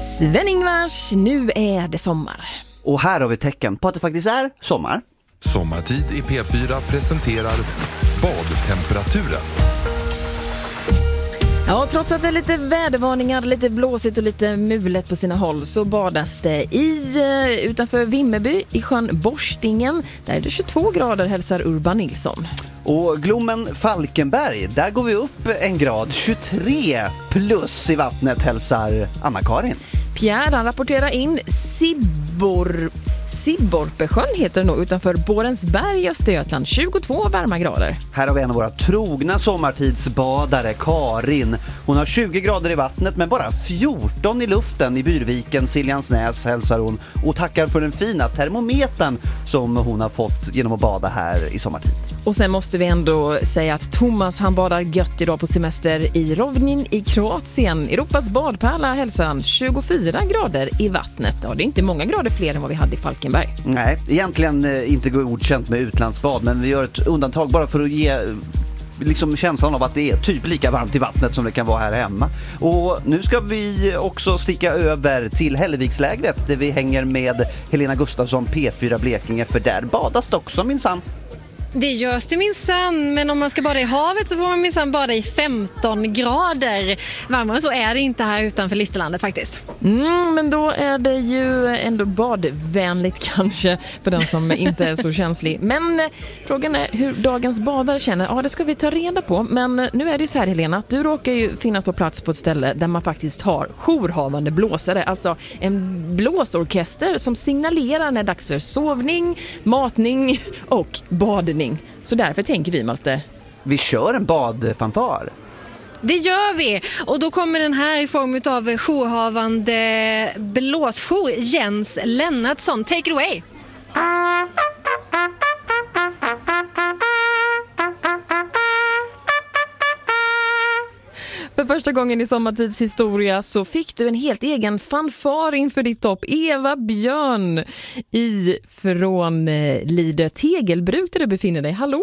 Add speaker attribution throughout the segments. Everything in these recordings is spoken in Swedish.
Speaker 1: Sven-Ingvars, nu är det sommar.
Speaker 2: Och här har vi tecken på att det faktiskt är sommar.
Speaker 3: Sommartid i P4 presenterar badtemperaturen.
Speaker 1: Ja, trots att det är lite vädervarningar, lite blåsigt och lite mulet på sina håll så badas det utanför Vimmerby i sjön Borstingen. Där är det 22 grader, hälsar Urban Nilsson.
Speaker 2: Och Glommen Falkenberg, där går vi upp en grad, 23 plus i vattnet, hälsar Anna-Karin.
Speaker 1: Pierre, han rapporterar in Sibborpesjön heter det nog, utanför Borensberg i Östergötland, 22 varma grader.
Speaker 2: Här har vi en av våra trogna sommartidsbadare, Karin. Hon har 20 grader i vattnet men bara 14 i luften i Byrviken, Siljansnäs, hälsar hon. Och tackar för den fina termometern som hon har fått genom att bada här i sommartid.
Speaker 1: Och sen måste vi ändå säga att Thomas, han badar gött idag på semester i Rovnin i Kroatien. Europas badpärla, hälsar han, 24 grader i vattnet. Ja, det är inte många grader fler än vad vi hade i Falkenberg.
Speaker 2: Nej, egentligen inte godkänt med utlandsbad, men vi gör ett undantag bara för att ge liksom känslan av att det är typ lika varmt i vattnet som det kan vara här hemma. Och nu ska vi också sticka över till Hällevikslägret där vi hänger med Helena Gustafsson, P4 Blekinge, för där badas det också minsann.
Speaker 4: Det görs det minsann, men om man ska bada i havet så får man minsann bada i 15 grader. Varmare så är det inte här utanför Listerlandet faktiskt.
Speaker 1: Men då är det ju ändå badvänligt kanske för den som inte är så känslig. Men frågan är hur dagens badare känner. Ja, det ska vi ta reda på. Men nu är det så här, Helena, att du råkar ju finnas på plats på ett ställe där man faktiskt har jourhavande blåsare. Alltså en blåsorkester som signalerar när det är dags för sovning, matning och badning. Så därför tänker vi, Malte,
Speaker 2: vi kör en badfanfar.
Speaker 4: Det gör vi, och då kommer den här i form av jourhavande blåsjour, Jens Lennartsson. Take it away!
Speaker 1: För första gången i sommartids historia så fick du en helt egen fanfar inför ditt topp. Eva Björn från Lidö Tegelbruk där du befinner dig. Hallå!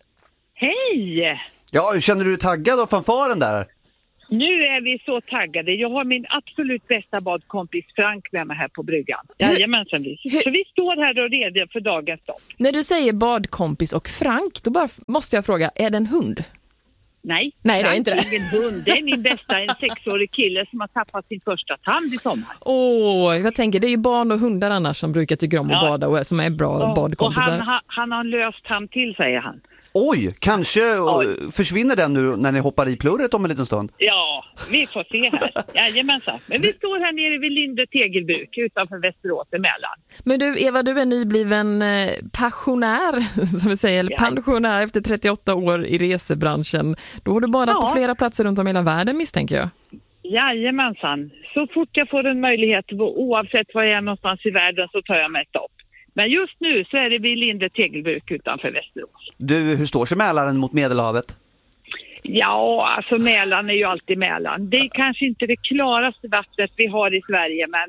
Speaker 5: Hej!
Speaker 2: Ja, känner du dig taggad av fanfaren där?
Speaker 5: Nu är vi så taggade. Jag har min absolut bästa badkompis Frank med mig här på bryggan. Jajamensan. Så vi står här och redo för dagens stopp.
Speaker 1: När du säger badkompis och Frank, då bara måste jag fråga, är det en hund?
Speaker 5: Nej,
Speaker 1: det är inte det.
Speaker 5: Ingen hund. Det är min bästa, en 6-årig kille som har tappat sin första tand i sommar.
Speaker 1: Jag tänker, det är ju barn och hundar annars som brukar tycka om att bada och som är bra badkompisar.
Speaker 5: Och han har en löst tand till, säger han.
Speaker 2: Oj, kanske försvinner den nu när ni hoppar i plurret om en liten stund?
Speaker 5: Ja, vi får se här. Jajamensan. Men vi står här nere vid Linde Tegelbruk utanför Västerås i Mälaren.
Speaker 1: Men du, Eva, du är nybliven passionär, som vi säger, eller pensionär efter 38 år i resebranschen. Då har du badat på flera platser runt om i hela världen, misstänker jag.
Speaker 5: Jajamensan. Så fort jag får en möjlighet, oavsett var jag är någonstans i världen, så tar jag mig ett stopp. Men just nu så är det vid Linde Tegelbruk utanför Västerås.
Speaker 2: Du, hur står sig Mälaren mot Medelhavet?
Speaker 5: Ja, alltså Mälaren är ju alltid Mälaren. Det är kanske inte det klaraste vattnet vi har i Sverige, men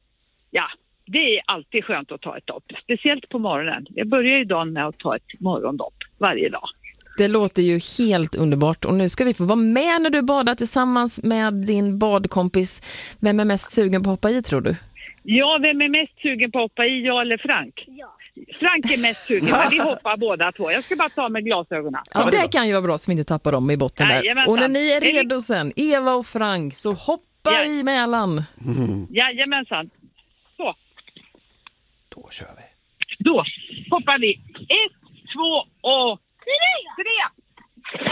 Speaker 5: det är alltid skönt att ta ett dopp. Speciellt på morgonen. Jag börjar ju dagen med att ta ett morgondopp varje dag.
Speaker 1: Det låter ju helt underbart, och nu ska vi få vara med när du badar tillsammans med din badkompis. Vem är mest sugen på att hoppa i, tror du?
Speaker 5: Ja, vem är mest sugen på att hoppa i, jag eller Frank? Ja. Frank är mest sugen, men vi hoppar båda två. Jag ska bara ta med glasögonen.
Speaker 1: Ja, det kan ju vara bra så vi inte tappar dem i botten där. Och när ni är redo sen, Eva och Frank, så hoppa i Mälaren.
Speaker 5: Jajamensan. Så.
Speaker 2: Då kör vi.
Speaker 5: Då hoppar vi. 1, 2 och 3.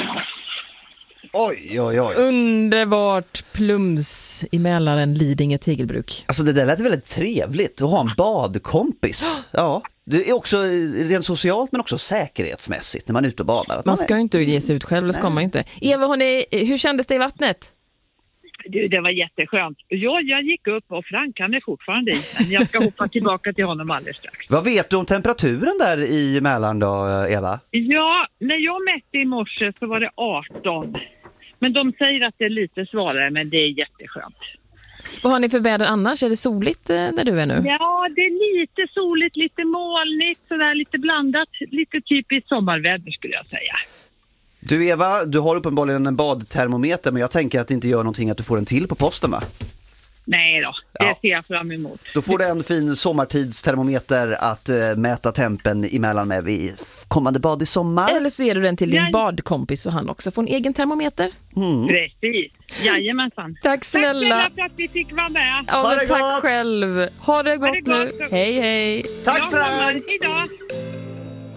Speaker 2: Oj.
Speaker 1: Underbart plums i Mälaren, Lidingö Tegelbruk.
Speaker 2: Alltså det där lät väldigt trevligt att ha en badkompis. Ja, det är också rent socialt men också säkerhetsmässigt när man är ute och badar.
Speaker 1: Man ska ju inte ge sig ut själv, det ska man ju inte. Eva, hur kändes det i vattnet?
Speaker 5: Du, det var jätteskönt. Jag gick upp och Frank, han är fortfarande i. Men jag ska hoppa tillbaka till honom alldeles strax.
Speaker 2: Vad vet du om temperaturen där i Mälaren då, Eva?
Speaker 5: Ja, när jag mätte i morse så var det 18. Men de säger att det är lite svalare, men det är jätteskönt.
Speaker 1: Vad har ni för väder annars? Är det soligt där du är nu?
Speaker 5: Ja, det är lite soligt, lite molnigt, sådär lite blandat. Lite typiskt sommarväder skulle jag säga.
Speaker 2: Du Eva, du har uppenbarligen en badtermometer, men jag tänker att det inte gör någonting att du får en till på posten, va?
Speaker 5: Nej då, det
Speaker 2: Ja.
Speaker 5: ser jag fram emot.
Speaker 2: Då får du en fin sommartidstermometer att mäta tempen emellan med vid kommande bad i sommar.
Speaker 1: Eller så ger du den till din
Speaker 5: Nej.
Speaker 1: badkompis så han också får en egen termometer.
Speaker 5: Precis, jajamensan.
Speaker 1: Tack snälla.
Speaker 5: Tack för att vi fick vara med.
Speaker 1: Ja,
Speaker 2: Ha
Speaker 1: men
Speaker 2: det
Speaker 1: tack
Speaker 2: gott.
Speaker 1: själv. Ha det gott
Speaker 5: det
Speaker 1: nu.
Speaker 5: gott.
Speaker 1: Hej, hej.
Speaker 2: Tack
Speaker 5: Ja,
Speaker 2: Frank!
Speaker 5: hejdå.